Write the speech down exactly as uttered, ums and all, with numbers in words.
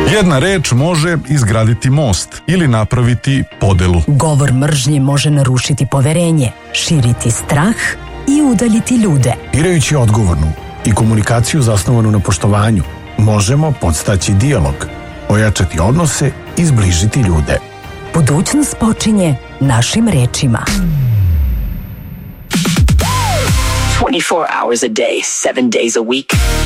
Jedna reč može izgraditi most ili napraviti podelu. Govor mržnje može narušiti poverenje, širiti strah i udaljiti ljude. Birajući odgovornu i komunikaciju zasnovanu na poštovanju, možemo podstaći dijalog, ojačati odnose i zbližiti ljude. Budućnost počinje našim rečima. twenty-four hours a day, seven days a week.